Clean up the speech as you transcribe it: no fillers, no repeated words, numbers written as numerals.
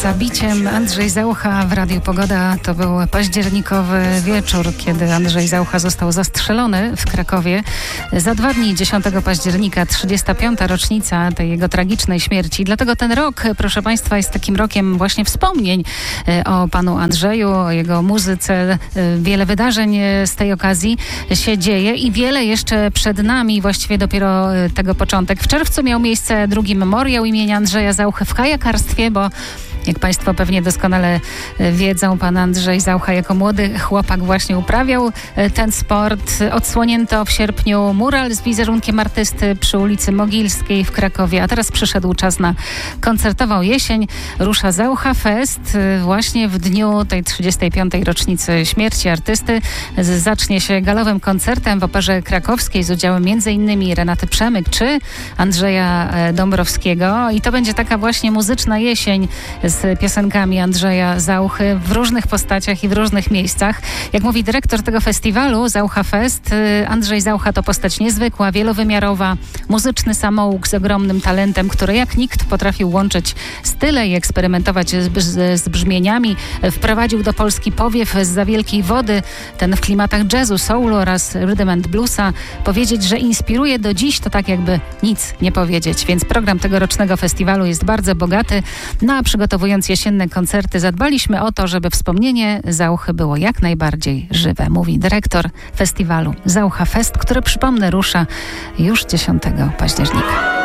Zabiciem Andrzej Zaucha w Radiu Pogoda. To był październikowy wieczór, kiedy Andrzej Zaucha został zastrzelony w Krakowie. Za 2 dni, 10 października, 35. rocznica tej jego tragicznej śmierci. Dlatego ten rok, proszę Państwa, jest takim rokiem właśnie wspomnień o panu Andrzeju, o jego muzyce. Wiele wydarzeń z tej okazji się dzieje i wiele jeszcze przed nami, właściwie dopiero tego początek. W czerwcu miał miejsce drugi memoriał imienia Andrzeja Zauchy w kajakarstwie, bo jak Państwo pewnie doskonale wiedzą, pan Andrzej Zaucha jako młody chłopak właśnie uprawiał ten sport. Odsłonięto w sierpniu mural z wizerunkiem artysty przy ulicy Mogilskiej w Krakowie, a teraz przyszedł czas na koncertową jesień. Rusza Zaucha Fest właśnie w dniu tej 35. rocznicy śmierci artysty. Zacznie się galowym koncertem w Operze Krakowskiej z udziałem m.in. Renaty Przemyk czy Andrzeja Dąbrowskiego i to będzie taka właśnie muzyczna jesień z piosenkami Andrzeja Zauchy w różnych postaciach i w różnych miejscach. Jak mówi dyrektor tego festiwalu Zaucha Fest, Andrzej Zaucha to postać niezwykła, wielowymiarowa, muzyczny samouk z ogromnym talentem, który jak nikt potrafił łączyć style i eksperymentować z brzmieniami. Wprowadził do Polski powiew zza wielkiej wody, ten w klimatach jazzu, soulu oraz rhythm and bluesa. Powiedzieć, że inspiruje do dziś, to tak jakby nic nie powiedzieć. Więc program tegorocznego festiwalu jest bardzo bogaty. No a przygotowując jesienne koncerty zadbaliśmy o to, żeby wspomnienie Zauchy było jak najbardziej żywe, mówi dyrektor festiwalu Zaucha Fest, który, przypomnę, rusza już 10 października.